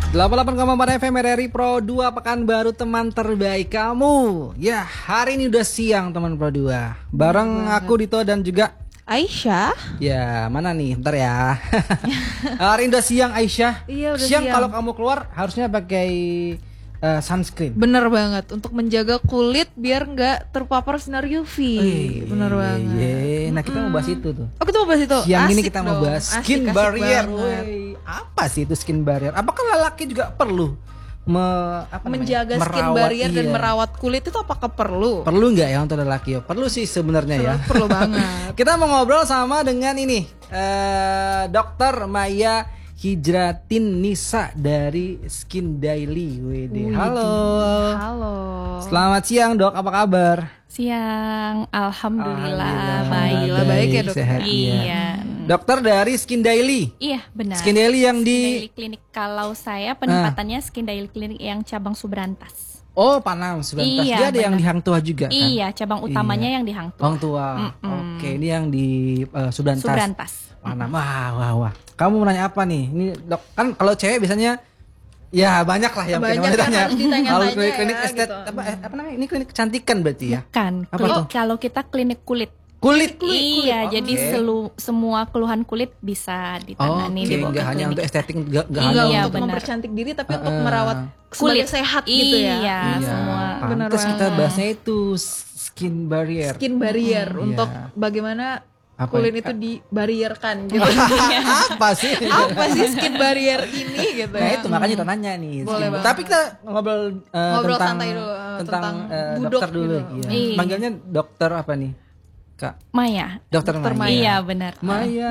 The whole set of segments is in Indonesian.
88,4 FM RRI Pro 2 Pekanbaru, teman terbaik kamu. Ya, hari ini udah siang teman Pro 2. Bareng aku Dito dan juga Aisyah. Ya, mana nih? Bentar ya. Hari ini udah siang Aisyah. Iya, udah siang. siang. Kalau kamu keluar harusnya pakai sunscreen. Bener banget, untuk menjaga kulit biar nggak terpapar sinar UV. Bener banget. Nah, kita mau bahas itu tuh. Oh, kita mau bahas itu. Siang ini Asik kita mau dong. bahas skin Asik barrier. banget. Apa sih itu skin barrier? Apakah lelaki juga perlu menjaga skin barrier dan merawat kulit itu apakah perlu? Perlu nggak ya untuk lelaki? Perlu sih sebenarnya ya. Perlu banget. Kita mau ngobrol sama dengan ini Dr. Maya Hijratin Nisa dari Skin Daily. Halo. Halo. Selamat siang Dok, apa kabar? Siang, alhamdulillah baik ya, Dok. Sehat, Iya. Dokter dari Skin Daily. Iya, benar. Skin Daily yang Skin di Daily Clinic. Kalau saya penempatannya Skin Daily Clinic yang cabang Subrantas. Oh, Panam Subrantas. Iya, Dia ada yang benar. di Hang Tuah juga kan? Iya, cabang utamanya yang di Hang Tuah. Hang Tuah. Oke, ini yang di Subrantas. Subrantas. Panam. Wah. Kamu mau nanya apa nih? Ini Dok, kan kalau cewek biasanya ya banyak lah yang Banyak pengen kan tanya. harus ditanya-tanya Kalau klinik ya, estet gitu. apa namanya? Ini klinik kecantikan berarti ya? Kan, Apa tuh? kalau kita klinik kulit. Kulit. Iya, Oke. jadi semua keluhan kulit bisa ditangani Oke, di bawah nggak hanya klinik. untuk estetik, nggak Enggak hanya Iya, untuk benar. mempercantik diri, tapi untuk merawat Kulit kulit sehat gitu ya. Iya, semua. Benar Pantes kita banget. bahasnya itu skin barrier. Skin barrier untuk Iya. bagaimana Apa kulit ya? itu dibarierkan gitu. Apa sih? Apa sih skin barrier ini gitu Nah ya? itu makanya kita nanya nih. Boleh banget. Tapi kita ngobrol, Ngobrol tentang santai dulu, tentang budok dokter dulu. gitu. Iya. Iya. Manggilnya dokter apa nih, Kak? Maya. Dokter Dokter Maya. Maya. Iya, benar. Maya.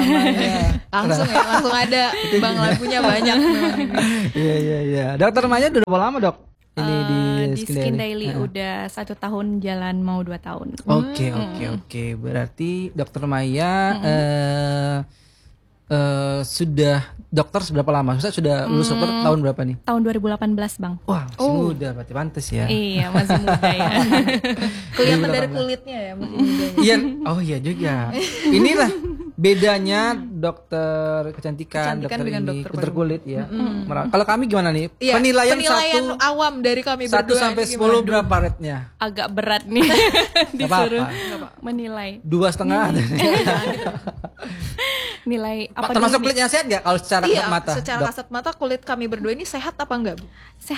Langsung ada bang lagunya banyak memang ini. Iya. Dokter Maya udah berapa lama dok? Ini di Skin Daily Heeh. udah 1 tahun jalan mau 2 tahun. Oke. Berarti dokter Maya sudah dokter seberapa lama? Maksudnya sudah lulus dokter tahun berapa nih? Tahun 2018 bang. Wah, masih muda berarti pantes ya. Iya, masih muda ya. Kelihatan dari kulitnya ya masih muda. Iya, oh iya juga. Inilah bedanya dokter kecantikan Kecantikan dokter dengan ini, dokter dokter paru. kulit ya. Kalau kami gimana nih? Iya, Penilaian awam dari kami 1 berdua sampai ini 10 gimana? berapa rate-nya? Agak berat nih disuruh menilai 2,5. nilai apa Termasuk dulu nih? kulitnya sehat nggak kalau secara Iya, kasat mata? secara Dok? kasat mata kulit kami berdua ini sehat apa enggak, Bu?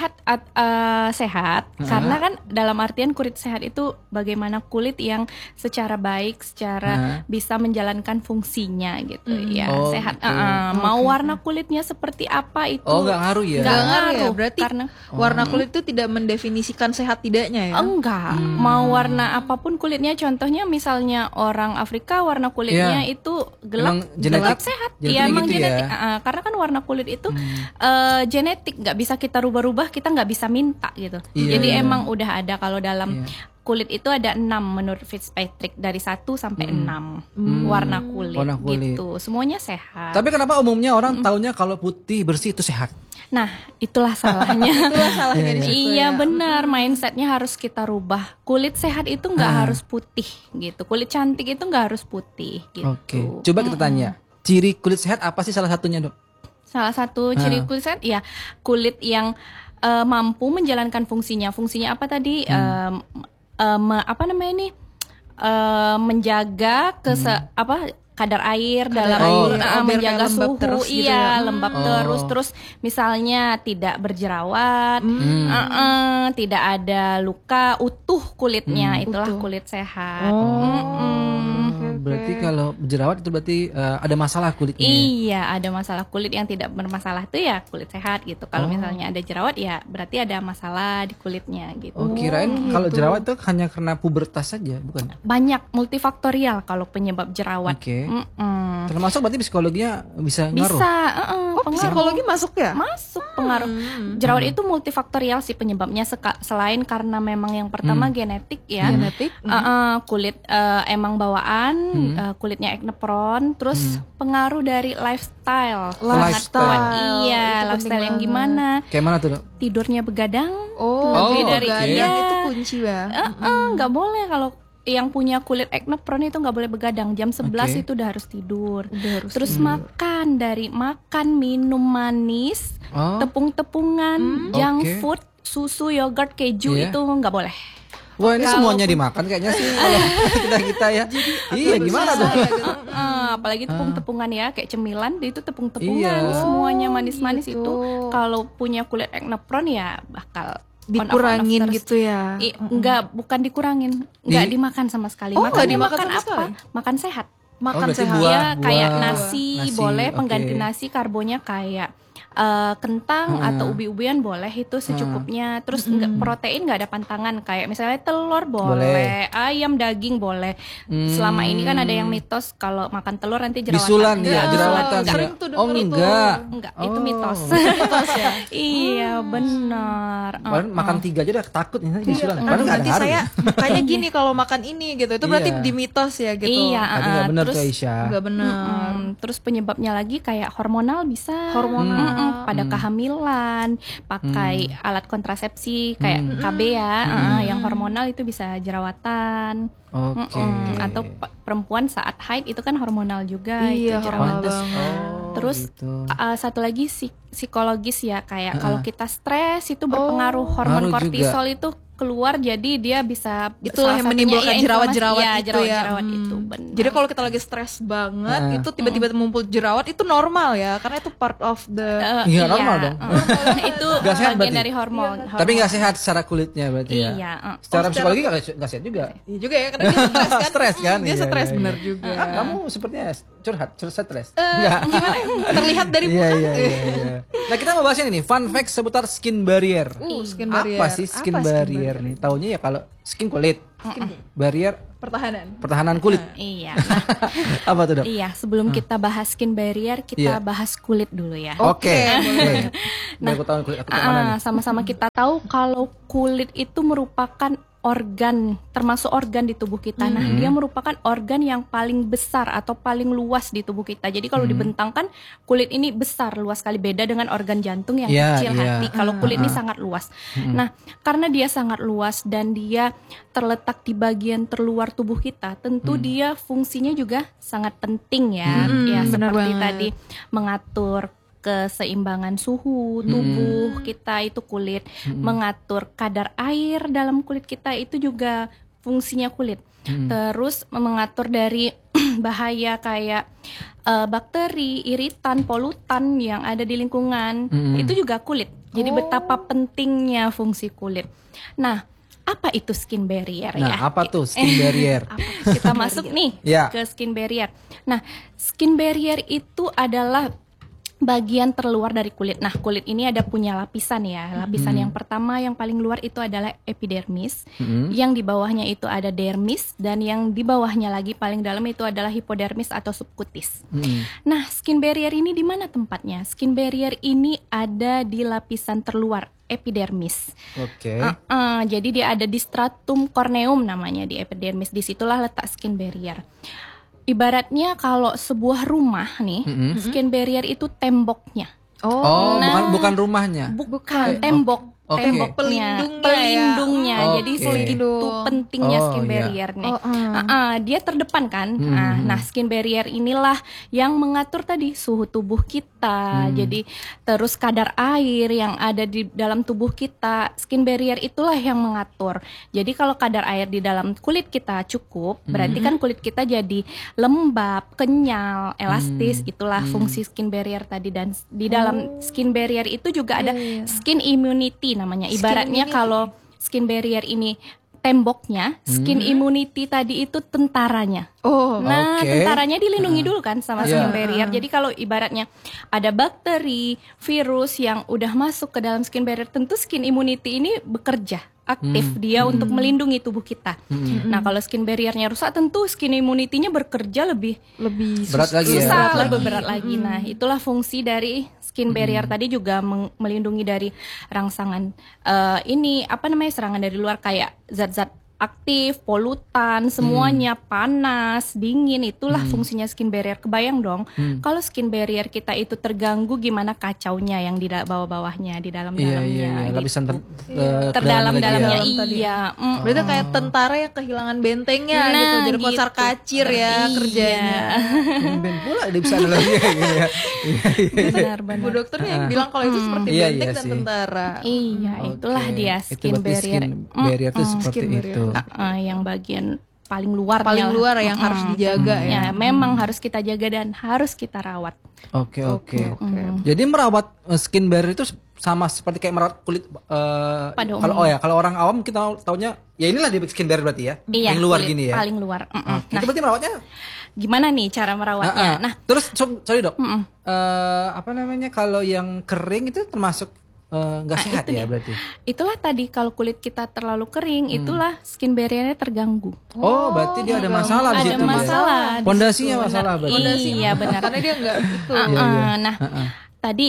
Sehat karena kan dalam artian kulit sehat itu bagaimana kulit yang secara baik, secara bisa menjalankan fungsinya gitu ya. Oh, Sehat. gitu. Mau warna kulitnya seperti apa itu Oh, nggak ngaruh ya? nggak Nggak ngaruh ya, ngaruh berarti karena warna kulit itu tidak mendefinisikan sehat tidaknya ya? enggak, mau warna apapun kulitnya, contohnya misalnya orang Afrika warna kulitnya Iya. itu gelap, Emang genetik- gelap sehat. genetiknya Iya, emang gitu ya? genetik. Karena kan warna kulit itu genetik, nggak bisa kita rubah-rubah, kita nggak bisa minta gitu. Iya, Jadi iya. emang udah ada kalau dalam Iya. kulit itu ada 6 menurut Fitzpatrick, dari 1 sampai 6 warna kulit, Warna kulit. gitu. Semuanya sehat. Tapi kenapa umumnya orang taunya kalau putih bersih itu sehat? Nah, itulah salahnya. Itulah salahnya di situ Iya ya. benar, mindsetnya harus kita rubah. Kulit sehat itu nggak harus putih gitu. Kulit cantik itu nggak harus putih gitu. Oke. Coba kita tanya. Ciri kulit sehat apa sih salah satunya, Dok? Salah satu ciri kulit sehat ya kulit yang mampu menjalankan fungsinya. Fungsinya apa tadi? Apa namanya ini? Menjaga kadar air dalam air, biar menjaga kayak lembab suhu, terus gitu iya ya. lembab terus misalnya tidak berjerawat, tidak ada luka, utuh kulitnya, itulah Utuh. kulit sehat. Berarti kalau jerawat itu berarti ada masalah kulitnya. Iya, ada masalah kulit yang tidak bermasalah itu ya kulit sehat gitu. Kalau misalnya ada jerawat ya berarti ada masalah di kulitnya gitu. Oh, kirain kalau jerawat itu hanya karena pubertas saja, bukan? Banyak multifaktorial kalau penyebab jerawat. Oke. Mm-mm. Termasuk berarti psikologinya bisa ngaruh. Bisa, pengaruh. Psikologi masuk ya? Masuk pengaruh. Jerawat itu multifaktorial sih penyebabnya, selain karena memang yang pertama genetik ya. Genetik. Kulit emang bawaan, kulitnya acne prone, terus pengaruh dari lifestyle. Sangat Lifestyle. kuat. Itu Iya, penting lifestyle yang banget. gimana? Kayak mana tuh, Dok? Tidurnya begadang. Oh, lebih oke. dari begadang iya. itu kunci ya. Nggak boleh kalau yang punya kulit acne prone itu nggak boleh begadang. Jam 11 Oke. itu udah harus tidur. Udah harus Terus makan minum manis, Oh. tepung-tepungan, junk Oke. food, susu, yogurt, keju Iya. itu nggak boleh. Wah, ini semuanya dimakan kayaknya sih kalau kita ya. Iya, gimana tuh? Apalagi tepung-tepungan ya, kayak cemilan itu tepung-tepungan, Iya. semuanya manis-manis gitu. itu. Kalau punya kulit acne prone ya bakal dikurangin on off terus. gitu ya. Enggak, bukan dikurangin, enggak dimakan sama sekali. Oh, nggak Makannya dimakan makan sama apa? sekali? Makan sehat. Makan berarti sehat. buah. Iya, kayak nasi, Nasi, boleh, oke. pengganti nasi karbonya kayak kentang atau ubi-ubian boleh itu secukupnya. Terus protein nggak ada pantangan, kayak misalnya telur boleh, ayam, daging boleh. Selama ini kan ada yang mitos kalau makan telur nanti jerawatan. Bisulan ya, Enggak, jerawatan. enggak. Sering tuh Oh, denger itu. enggak. Itu mitos. Iya, benar. Padahal makan 3 aja udah takut nih bisulan. Padahal nggak ada Nanti hari. saya makanya gini kalau makan ini gitu. Itu berarti Iya. di mitos ya gitu. Iya, Tadi nggak benar terus tuh Aisyah. Enggak benar. terus penyebabnya lagi kayak hormonal bisa. Hormonal. Pada kehamilan, pakai alat kontrasepsi kayak KB ya, yang hormonal itu bisa jerawatan. Oke. Atau perempuan saat haid itu kan hormonal juga Iya, itu hormonal jerawatan. banget. Terus gitu. satu lagi psikologis ya, kayak kalau kita stres itu berpengaruh hormon Ngaruh kortisol itu keluar, jadi dia bisa Itulah salah yang satunya, menimbulkan iya, jerawat-jerawat inflamasi. itu Iya, ya. jerawat itu benar. Jadi kalau kita lagi stres banget itu tiba-tiba muncul jerawat itu normal ya, karena itu part of the Iya, normal dong. Itu Nggak sehat bagian berarti? dari hormon. Tapi nggak sehat secara kulitnya berarti ya. Iya, Secara psikologi nggak sehat juga. Iya juga ya, karena dia stres kan. Stres kan? Dia Iya, stres iya, benar iya. juga. Kamu sepertinya curhat stres. Gimana? Terlihat dari Iya, muka. iya, iya. Nah, kita mau bahas ini nih, fun fact seputar skin barrier. Skin barrier. Apa sih skin Apa barrier nih? Taunya ya kalau skin kulit. Barrier pertahanan kulit. Iya. Apa tuh, Dok? Iya, sebelum kita bahas skin barrier, Iya. kita bahas kulit dulu ya. Oke. Biar aku tahu kulit aku kayak mana nih. Sama-sama kita tahu kalau kulit itu merupakan organ, termasuk organ di tubuh kita. Nah, dia merupakan organ yang paling besar atau paling luas di tubuh kita. Jadi kalau dibentangkan, kulit ini besar, luas sekali, beda dengan organ jantung yang Iya, kecil iya. hati. Kalau kulit ini sangat luas. Nah, karena dia sangat luas dan dia terletak di bagian terluar tubuh kita, tentu dia fungsinya juga sangat penting ya. Ya, benar seperti banget. tadi mengatur keseimbangan suhu tubuh kita itu kulit, mengatur kadar air dalam kulit kita itu juga fungsinya kulit. Terus mengatur dari bahaya kayak bakteri, iritan, polutan yang ada di lingkungan, itu juga kulit. Jadi betapa pentingnya fungsi kulit. Nah, apa itu skin barrier ya? Nah, apa tuh skin barrier? Kita masuk nih Ya. ke skin barrier. Nah, skin barrier itu adalah bagian terluar dari kulit. Nah, kulit ini ada punya lapisan ya. Lapisan yang pertama yang paling luar itu adalah epidermis. Yang di bawahnya itu ada dermis, dan yang di bawahnya lagi paling dalam itu adalah hipodermis atau subkutis. Nah, skin barrier ini di mana tempatnya? Skin barrier ini ada di lapisan terluar, epidermis. Oke. Jadi dia ada di stratum corneum namanya, di epidermis. Disitulah letak skin barrier. Ibaratnya kalau sebuah rumah nih, skin barrier itu temboknya. Oh, bukan rumahnya. Bukan tembok. Oke. Tembok pelindungnya. ya. Jadi Oke. segitu pentingnya Oh, skin iya. barrier nih. Dia terdepan kan. Nah, skin barrier inilah yang mengatur tadi suhu tubuh kita. Jadi terus kadar air yang ada di dalam tubuh kita, skin barrier itulah yang mengatur. Jadi kalau kadar air di dalam kulit kita cukup, berarti kan kulit kita jadi lembab, kenyal, elastis. Itulah fungsi skin barrier tadi. Dan di dalam skin barrier itu juga ada skin immunity namanya. Ibaratnya kalau skin barrier ini temboknya, skin immunity tadi itu tentaranya. Nah, Oke. tentaranya dilindungi dulu kan sama skin Iya. barrier. Jadi kalau ibaratnya ada bakteri, virus yang udah masuk ke dalam skin barrier, tentu skin immunity ini bekerja aktif dia untuk melindungi tubuh kita. Nah, kalau skin barriernya rusak, tentu skin immunity-nya bekerja lebih Berat lagi ya. susah, lebih berat lagi. Nah, itulah fungsi dari skin barrier tadi, juga melindungi dari rangsangan ini apa namanya, serangan dari luar kayak zat-zat aktif, polutan, semuanya panas, dingin, itulah fungsinya skin barrier. Kebayang dong, kalau skin barrier kita itu terganggu, gimana kacaunya yang di bawah-bawahnya, di dalamnya. Iya. Gitu. Lapisan Terdalam-dalamnya, lagi ya. iya. Berarti kayak tentara yang kehilangan bentengnya Nah, gitu, jadi gitu. kocar kacir ya kerjanya. Ben pula dia bisa ada lagi gitu ya. Benar-benar. Bu dokternya yang bilang kalau itu seperti Iya, benteng iya dan sih. tentara. Iya, itulah Oke. dia Itu skin berarti barrier. Skin barrier itu seperti skin barrier. itu. Yang bagian paling luar Paling luar yang harus dijaga ya. memang harus kita jaga dan harus kita rawat. Oke. Jadi merawat skin barrier itu sama seperti kayak merawat kulit Pada kalau orang awam kita taunya ya inilah dia skin barrier berarti ya. Iya, yang luar kulit gini ya. paling luar. Oke. Nah, Itu berarti merawatnya gimana nih cara merawatnya? Nah, terus sorry dok, apa namanya kalau yang kering itu termasuk nggak sehat itu ya dia. berarti? Itulah tadi kalau kulit kita terlalu kering, itulah skin barriernya terganggu. Oh, berarti dia ada masalah di Ada situ masalah. ya? di Pondasinya situ, masalah benar. berarti. Iya benar. Karena dia enggak itu. Nah, tadi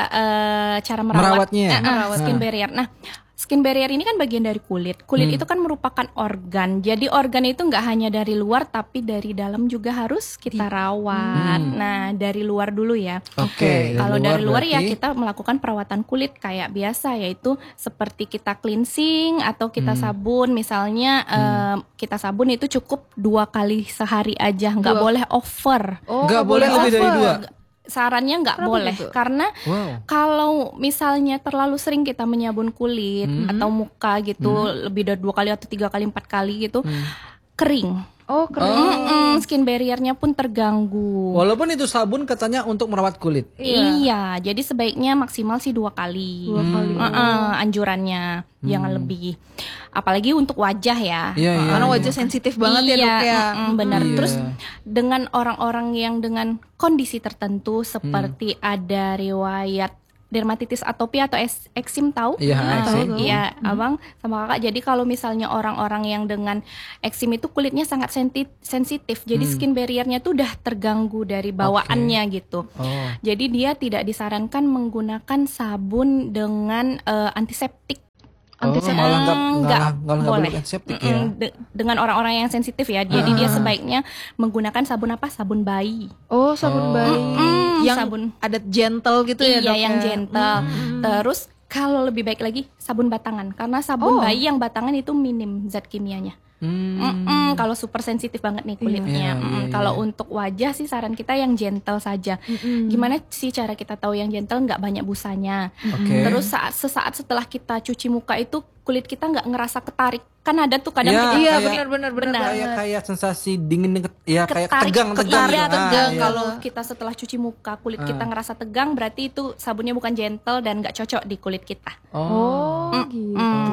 cara merawat Merawatnya. skin barrier. Nah, skin barrier ini kan bagian dari kulit. Kulit itu kan merupakan organ. Jadi organ itu nggak hanya dari luar, tapi dari dalam juga harus kita rawat. Nah, dari luar dulu ya. Oke. Kalau dari luar ya berarti- kita melakukan perawatan kulit kayak biasa, yaitu seperti kita cleansing atau kita sabun. Misalnya kita sabun itu cukup 2 kali sehari aja, nggak boleh over. Nggak boleh lebih dari 2. Sarannya nggak boleh begitu? karena Wow. kalau misalnya terlalu sering kita menyabun kulit atau muka gitu lebih dari 2 kali atau 3 kali 4 kali gitu kering. Oh, keren. Skin barriernya pun terganggu. Walaupun itu sabun katanya untuk merawat kulit. Iya, jadi sebaiknya maksimal sih 2 kali. 2 kali. Anjurannya jangan lebih. Apalagi untuk wajah ya. Iya. Karena wajah sensitif banget ya, Dok ya. Benar. Iya. Terus dengan orang-orang yang dengan kondisi tertentu seperti ada riwayat dermatitis atopi atau eksim tahu? Iya, eksim. Iya, Abang sama Kakak. Jadi kalau misalnya orang-orang yang dengan eksim itu kulitnya sangat sensitif. Jadi skin barriernya tuh udah terganggu dari bawaannya gitu. Oh. Jadi dia tidak disarankan menggunakan sabun dengan antiseptik. Malah nggak boleh boleh. antiseptik ya. Dengan orang-orang yang sensitif ya. Jadi dia sebaiknya menggunakan sabun apa? Sabun bayi. Oh, sabun bayi. Yang sabun. ada gentle gitu ya, Iya, Dok. yang ya? gentle. Terus kalau lebih baik lagi sabun batangan, karena sabun bayi yang batangan itu minim zat kimianya. Kalau super sensitif banget nih kulitnya. Iya. Kalau untuk wajah sih saran kita yang gentle saja. Gimana sih cara kita tahu yang gentle? Nggak banyak busanya. Oke. Terus sesaat setelah kita cuci muka itu kulit kita nggak ngerasa ketarik. Kan ada tuh kadang Ya, kita Iya, kayak- benar. Kayak sensasi dingin ya kayak ketarik, tegang ketarik, gitu. tegang. Iya. Kalau kita setelah cuci muka kulit kita ngerasa tegang, berarti itu sabunnya bukan gentle dan nggak cocok di kulit kita. Oh, gitu.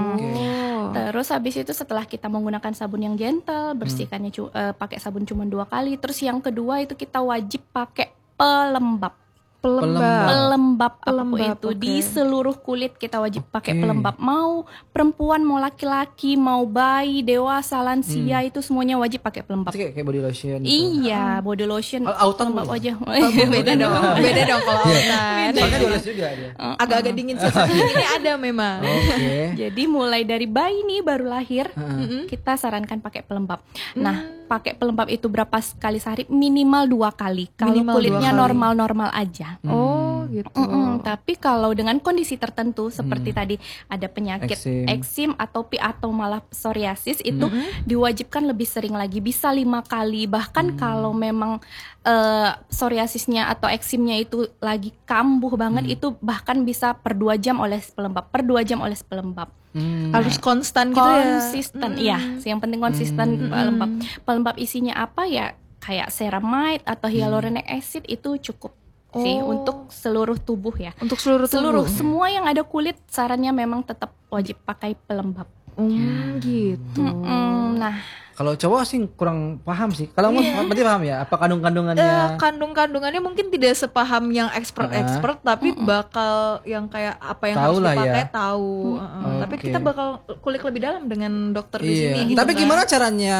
Terus habis itu setelah kita menggunakan sabun yang gentle, bersihkannya pakai sabun cuma 2 kali. Terus yang kedua itu kita wajib pakai pelembab. Pelembab apapun itu oke. di seluruh kulit kita wajib pakai pelembab. Mau perempuan, mau laki-laki, mau bayi, dewasa, lansia itu semuanya wajib pakai pelembab. Itu kayak body lotion gitu. Iya, body lotion, Autan pelembab boleh? wajah. Beda dong. Beda dong kalau autan. Pakai dioles juga dia. Agak-agak dingin sih. Ini ada memang. Oke. Jadi mulai dari bayi nih baru lahir, kita sarankan pakai pelembab. Nah, pakai pelembab itu berapa kali sehari? Minimal 2 kali. Kalau Minimal 2 kulitnya kali. normal-normal aja. Oh, gitu. Tapi kalau dengan kondisi tertentu seperti tadi ada penyakit eksim, atopi atau malah psoriasis itu diwajibkan lebih sering lagi, bisa 5 kali. Bahkan kalau memang psoriasisnya atau eksimnya itu lagi kambuh banget, itu bahkan bisa per 2 jam oles pelembab, pelembab. Harus konstan gitu ya. Konsisten, iya. Yang penting konsisten pelembab. Pelembab isinya apa ya? Kayak ceramide atau hyaluronic acid itu cukup sih untuk seluruh tubuh ya. Untuk seluruh tubuh. Semua yang ada kulit sarannya memang tetap wajib pakai pelembab. Gitu. Nah, Kalau cowok sih kurang paham sih. Kalau berarti paham ya? Apa kandungannya? Kandungannya mungkin tidak sepaham yang expert, tapi bakal yang kayak apa yang Tahu harus lah dipakai ya. tahu. Tapi Oke. kita bakal kulik lebih dalam dengan dokter di Iya. sini. gitu Tapi kan. gimana caranya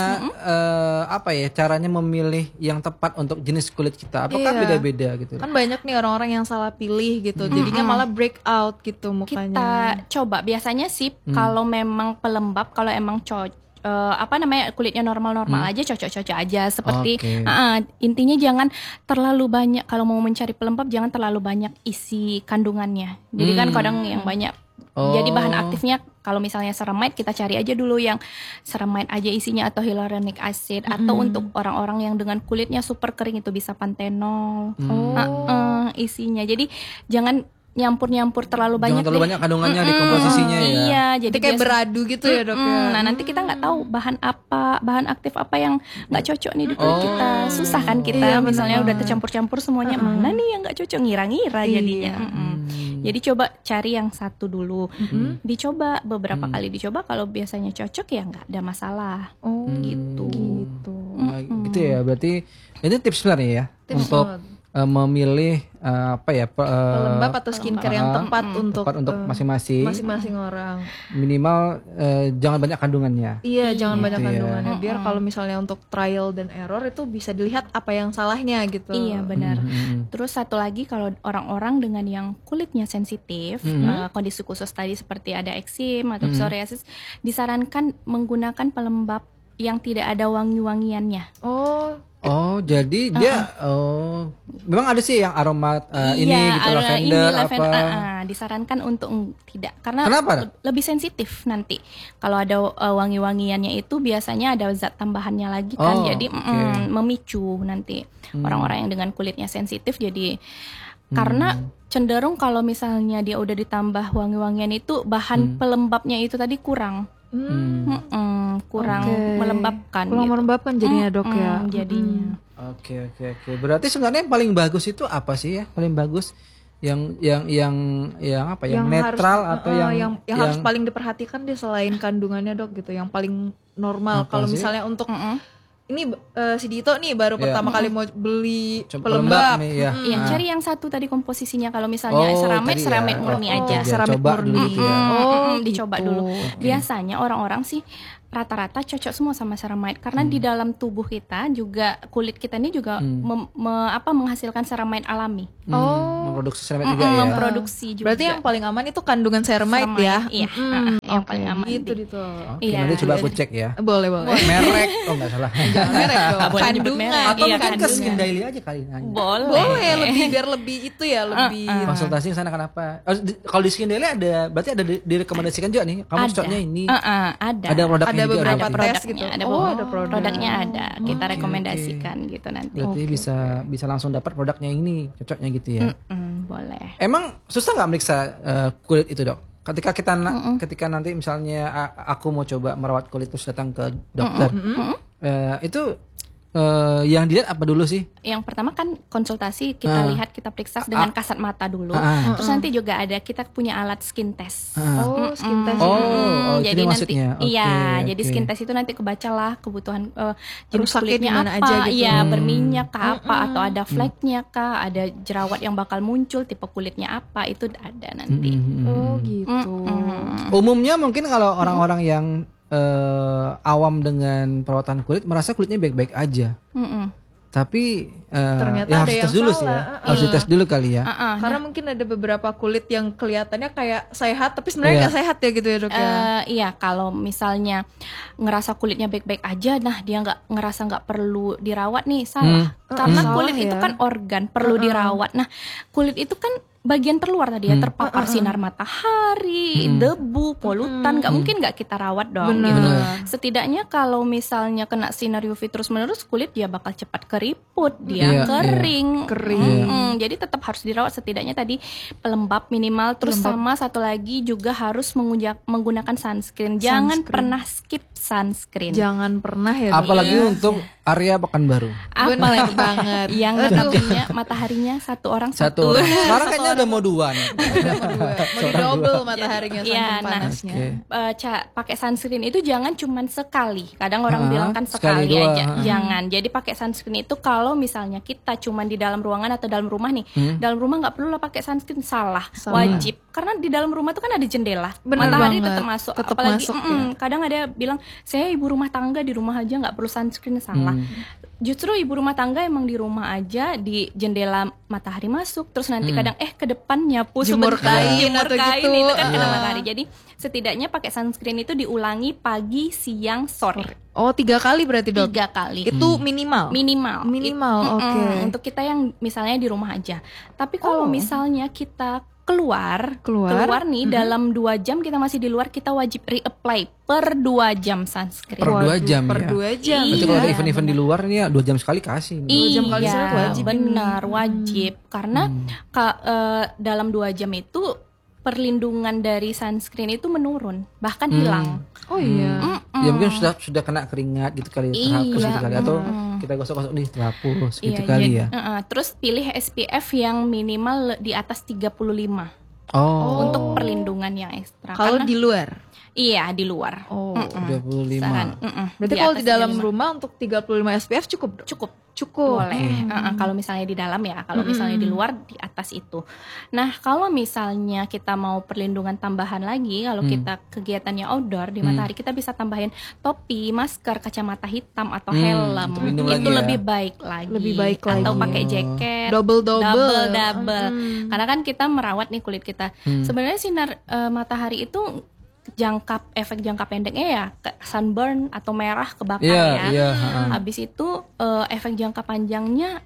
caranya memilih yang tepat untuk jenis kulit kita? Apakah Iya. beda-beda gitu? Kan banyak nih orang-orang yang salah pilih gitu, jadinya malah break out gitu kita mukanya. coba biasanya sih kalau memang pelembab, kalau emang kulitnya normal-normal aja, cocok-cocok aja seperti Oke. intinya jangan terlalu banyak kalau mau mencari pelembab, jangan terlalu banyak isi kandungannya. Jadi kan kadang yang banyak. Jadi bahan aktifnya kalau misalnya ceramide kita cari aja dulu yang ceramide aja isinya atau hyaluronic acid atau untuk orang-orang yang dengan kulitnya super kering itu bisa panthenol. Isinya. Jadi jangan nyampur-nyampur terlalu banyak. Jangan terlalu banyak kandungannya di komposisinya ya. Iya, jadi Jadi kayak beradu gitu ya dok ya. Nah nanti kita nggak tahu bahan aktif apa yang nggak cocok nih di kulit kita. Susah kan kita misalnya udah tercampur-campur semuanya, mana nih yang nggak cocok, ngira-ngira jadinya. Jadi coba cari yang satu dulu, dicoba beberapa kali dicoba, kalau biasanya cocok ya nggak ada masalah. Gitu. Nah, gitu ya, berarti ini tips sebenarnya ya Tips untuk banget. memilih Pelembab atau skincare yang tepat untuk masing-masing orang. minimal jangan banyak kandungannya. Iya, jangan banyak Gitu ya. kandungannya. Biar kalau misalnya untuk trial dan error itu bisa dilihat apa yang salahnya gitu. Iya benar. Terus satu lagi kalau orang-orang dengan yang kulitnya sensitif, kondisi khusus tadi seperti ada eksim atau psoriasis, disarankan menggunakan pelembab yang tidak ada wangi-wangiannya. Oh, jadi dia memang ada sih yang aroma ini gitu, lavender apa. Disarankan untuk tidak, karena Kenapa? lebih sensitif nanti. Kalau ada wangi-wangiannya itu biasanya ada zat tambahannya lagi kan, jadi memicu nanti orang-orang yang dengan kulitnya sensitif. Jadi karena cenderung kalau misalnya dia udah ditambah wangi-wangian itu bahan pelembabnya itu tadi kurang. Kurang melembabkan. Kurang gitu. melembabkan jadinya dok ya. Jadinya. Oke. Berarti sebenarnya yang paling bagus itu apa sih ya? Paling bagus yang apa? Yang netral harus, atau yang harus paling diperhatikan dia selain kandungannya dok gitu. Yang paling normal. Apa Kalau sih? misalnya untuk ini si Dito nih baru Iya. pertama kali mau beli Coba pelembab. nih ya. Iya, cari yang satu tadi komposisinya. Kalau misalnya ceramide murni aja. Ceramide coba murni. dulu gitu ya. Dicoba dulu. Biasanya orang-orang sih rata-rata cocok semua sama ceramide karena di dalam tubuh kita juga kulit kita ini juga menghasilkan ceramide alami. Memproduksi ceramide juga ya. Memproduksi juga. Berarti yang paling aman itu kandungan ceramide ya. Iya, yang paling aman. Gitu Dito. Oke, Iya. nanti coba aku cek ya. Boleh. Merek, nggak salah. Jangan merek dong. Nggak boleh nyebut Kandungan. merek. Atau Iya, mungkin ke kandungan. Skin Daily aja kali nanya. Boleh. Biar lebih itu ya lebih. Konsultasi ke sana kenapa? Kalau di Skin Daily berarti ada direkomendasikan juga nih. Kamu cocoknya ini. Ada. Ada produknya Ada juga. beberapa berarti. tes gitu. Ada Ada produknya ada. Kita rekomendasikan gitu nanti. Berarti bisa langsung dapat produknya ini, cocoknya gitu ya. Boleh. Emang susah nggak meriksa kulit itu dok? Ketika nanti misalnya aku mau coba merawat kulit terus datang ke dokter, itu yang dilihat apa dulu sih? Yang pertama kan konsultasi, kita lihat, kita periksa dengan kasat mata dulu. Terus nanti juga ada, kita punya alat skin test. Skin test. Oh, itu jadi dia nanti maksudnya. jadi skin test itu nanti kebacalah kebutuhan jenis Rusaknya kulitnya di mana apa, aja gitu. iya, berminyak kah apa, atau ada fleknya kah, ada jerawat yang bakal muncul, tipe kulitnya apa, itu ada nanti. Oh gitu. Umumnya mungkin kalau orang-orang yang awam dengan perawatan kulit merasa kulitnya baik-baik aja. Tapi Ternyata ya ada harus yang tes dulu sih salah. ya. Harus dites dulu kali ya. Karena mungkin ada beberapa kulit yang kelihatannya kayak sehat tapi sebenarnya nggak sehat ya gitu ya dok ya. Iya, kalau misalnya ngerasa kulitnya baik-baik aja, nah dia ngerasa nggak perlu dirawat nih, salah. Karena Salah kulit itu ya. kan organ, perlu dirawat. Nah, kulit itu kan bagian terluar tadi ya, terpapar sinar matahari, debu, polutan, nggak mungkin nggak kita rawat dong. Bener. Gitu. Setidaknya kalau misalnya kena sinar UV terus-menerus, kulit dia bakal cepat keriput, dia kering. Jadi tetap harus dirawat, setidaknya tadi pelembab minimal. Terus sama satu lagi juga harus menggunakan sunscreen. Jangan pernah skip sunscreen. Jangan pernah ya dok. Apalagi untuk area Pekanbaru. Apalagi banget. yang namanya mataharinya satu orang Satu orang. Sekarang kayaknya udah mau dua nih. Mau di double mataharinya Iya, saking nah, panasnya. pakai sunscreen itu jangan cuman sekali. Kadang orang bilang kan sekali sekali doang. aja. Jangan. Jadi pakai sunscreen itu kalau misalnya kita cuman di dalam ruangan atau dalam rumah nih. Dalam rumah nggak perlu lah pakai sunscreen, salah. Wajib. Karena di dalam rumah tuh kan ada jendela. Bener Matahari banget. tetap masuk. Tetap Apalagi masuk, ya. kadang ada bilang saya ibu rumah tangga, di rumah aja nggak perlu sunscreen, salah. Justru ibu rumah tangga emang di rumah aja, di jendela matahari masuk, terus nanti kadang ke depan nyapu Jemur sebentar, kain jemur atau kain gitu. itu kan kena matahari. Jadi setidaknya pakai sunscreen itu diulangi pagi, siang, sore. Oh 3 kali berarti dok? 3 kali. Itu minimal? Minimal. Oke. Untuk kita yang misalnya di rumah aja. Tapi kalau misalnya kita keluar nih dalam 2 jam kita masih di luar, kita wajib reapply per 2 jam sunscreen. Per 2 jam Per ya. 2 jam. Berarti Iya, kalau ada event-event di luar nih ya 2 jam sekali kasih. 2 jam kali sekali wajib ini. benar, wajib. Karena dalam 2 jam itu perlindungan dari sunscreen itu menurun, bahkan hilang. Oh iya. Ya mungkin sudah kena keringat gitu kali, terhapus gitu kali, atau kita gosok-gosok nih terhapus gitu kali ya. Terus pilih SPF yang minimal di atas 35 Oh. untuk perlindungan yang ekstra. Kalau Karena- di luar? Iya, di luar. Oh. 25. Saran. Berarti kalau di dalam rumah untuk 35 SPF cukup dok? cukup. Cukup. Boleh. Kalau misalnya di dalam ya, kalau misalnya di luar di atas itu. Nah, kalau misalnya kita mau perlindungan tambahan lagi, kalau kita kegiatannya outdoor di matahari, kita bisa tambahin topi, masker, kacamata hitam atau helm. pelindung Itu lagi ya. lebih baik lagi. Lebih baik Atau lagi. pakai jaket. Double. Karena kan kita merawat nih kulit kita. Sebenarnya sinar matahari itu efek jangka pendeknya ya sunburn atau merah kebakar ya. Iya. Habis itu efek jangka panjangnya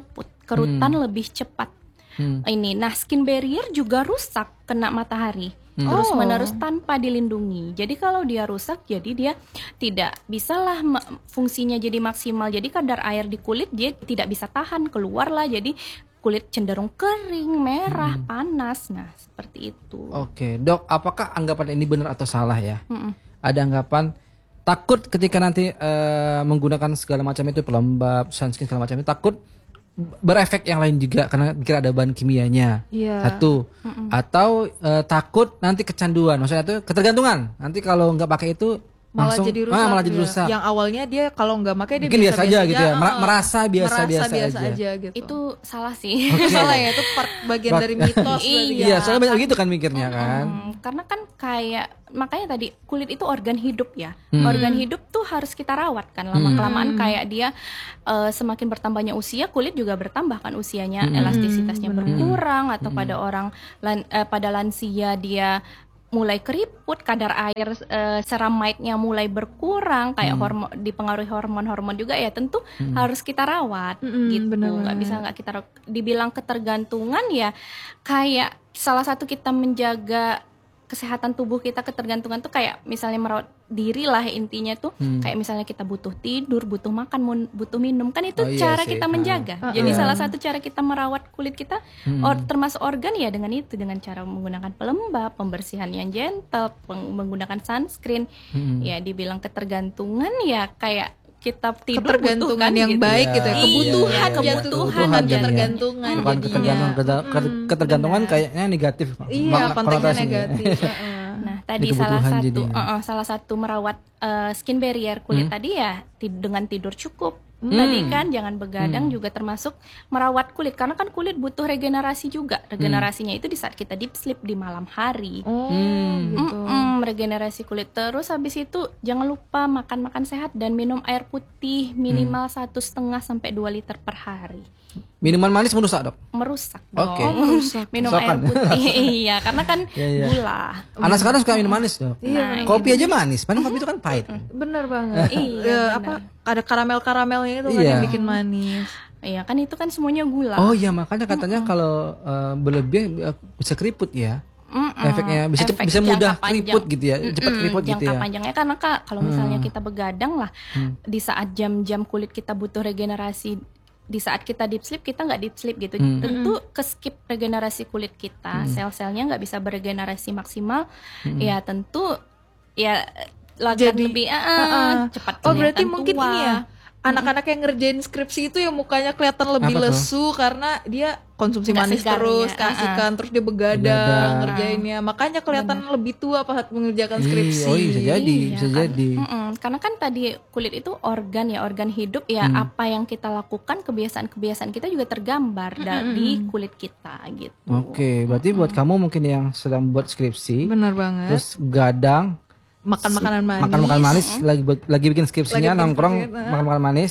kerutan lebih cepat. Ini, nah skin barrier juga rusak kena matahari. Terus menerus tanpa dilindungi. Jadi kalau dia rusak, jadi dia tidak bisalah fungsinya jadi maksimal. Jadi kadar air di kulit dia tidak bisa tahan, keluarlah. Jadi kulit cenderung kering, merah, panas. Nah, seperti itu. Oke, Dok, apakah anggapan ini benar atau salah ya? Ada anggapan takut ketika nanti menggunakan segala macam itu, pelembab, sunscreen segala macam itu, takut berefek yang lain juga karena dikira ada bahan kimianya. Iya. Satu. Atau takut nanti kecanduan, maksudnya itu ketergantungan. Nanti kalau nggak pakai itu Malah langsung jadi rusak. malah jadi ya. rusak. Yang awalnya dia kalau nggak pakai dia Mungkin biasa aja gitu ya, merasa merasa biasa-biasa biasa aja. aja gitu. Itu salah sih. Itu salah ya, itu bagian dari mitos berarti ya. Iya, soalnya banyak gitu kan mikirnya kan. Karena kan kayak makanya tadi kulit itu organ hidup ya. Organ hidup tuh harus kita rawat kan, lama-kelamaan kayak dia semakin bertambahnya usia, kulit juga bertambah kan usianya, elastisitasnya berkurang, atau pada orang pada lansia dia mulai keriput, kadar air ceramide-nya mulai berkurang, kayak dipengaruhi hormon-hormon juga ya, tentu harus kita rawat gitu. Nggak bisa nggak kita dibilang ketergantungan ya, kayak salah satu kita menjaga kesehatan tubuh kita, ketergantungan tuh kayak misalnya merawat diri lah intinya tuh, kayak misalnya kita butuh tidur, butuh makan, butuh minum, kan itu cara kita menjaga. Jadi salah satu cara kita merawat kulit kita termasuk organ ya dengan itu, dengan cara menggunakan pelembab, pembersihan yang gentle, menggunakan sunscreen. Ya dibilang ketergantungan ya kayak kita tidur ketergantungan butuh kan, yang gitu. baik gitu ya, Iya, kebutuhan kebutuhan bukan ya. ketergantungan Bukan jadinya. ketergantungan kayaknya negatif. Iya, konteksnya konotasinya. negatif. Nah, tadi Jadi kebutuhan salah satu merawat skin barrier kulit tadi ya dengan tidur cukup. Tadi kan jangan begadang juga termasuk merawat kulit, karena kan kulit butuh regenerasi juga. Regenerasinya itu di saat kita deep sleep di malam hari. Gitu. Regenerasi kulit. Terus habis itu jangan lupa makan sehat dan minum air putih minimal 1,5 sampai 2 liter per hari. Minuman manis merusak, Dok? Merusak dong. Oke. Minum Sokan. air putih. Iya, karena kan Iya. gula. Anak sekarang suka minum manis, Dok. Nah, Kopi aja manis, padahal kopi itu kan pahit. Bener banget. Iya, Apa ada karamel-karamelnya itu kan Iya. yang bikin manis. Iya, kan itu kan semuanya gula. Oh iya, makanya katanya kalau berlebih bisa keriput ya. Efeknya Efek bisa mudah jangka panjang. keriput gitu ya, cepat keriput gitu Jangka ya. panjangnya karena Kak, kalau misalnya kita begadang lah, di saat jam-jam kulit kita butuh regenerasi, di saat kita deep sleep kita nggak deep sleep gitu, tentu keskip regenerasi kulit kita, sel-selnya nggak bisa beregenerasi maksimal, ya tentu ya akan lebih cepat Oh berarti kelihatan mungkin tua. ini ya, anak-anak yang ngerjain skripsi itu yang mukanya kelihatan lebih Apa tuh? lesu karena dia konsumsi Nggak manis segar terus, ya. kasihkan terus dia begadang ngerjainnya, makanya kelihatan lebih tua pas mengerjakan skripsi. Oh iya, bisa jadi, Iya, bisa kan? jadi. Karena kan tadi kulit itu organ ya, organ hidup ya, apa yang kita lakukan, kebiasaan-kebiasaan kita juga tergambar di kulit kita gitu. Oke, berarti buat kamu mungkin yang sedang buat skripsi, Bener banget. terus gadang, Makan makanan manis. makan manis, lagi bikin skripsinya, Lagi bikin nongkrong skripsi, makan manis,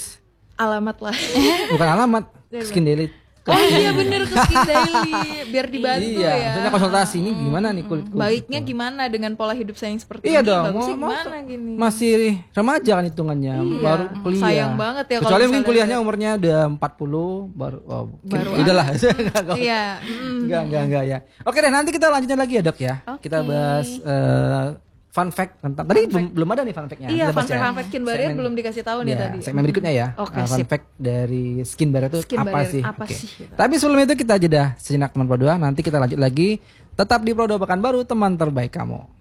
Alamat lah. Bukan alamat, Skin Daily. Oh iya bener, ke Skin Daily biar dibantu Iya, ya. maksudnya konsultasi ini gimana nih kulit Baiknya gimana dengan pola hidup saya yang seperti Iya ini? dong, Bagusnya gimana gini? masih remaja kan hitungannya, Iya, baru kuliah. sayang banget ya kalau Kecuali mungkin misalnya kuliahnya umurnya udah 40 baru udahlah. Iya. Enggak ya. Oke deh, nanti kita lanjutin lagi ya, Dok ya. Oke. Kita bahas fun fact tentang tadi belum ada nih fun fact-nya. Iya, Kita bahas fun fact Skin Barrier belum dikasih tahu nih Ya, tadi. segmen berikutnya ya. Oke, Fun sip. fact dari Skin Barrier itu Skin apa Barrier sih? apa Oke. sih, gitu. Tapi sebelum itu kita jeda sejenak teman Pro 2, nanti kita lanjut lagi. Tetap di Pro 2 Pekanbaru, teman terbaik kamu.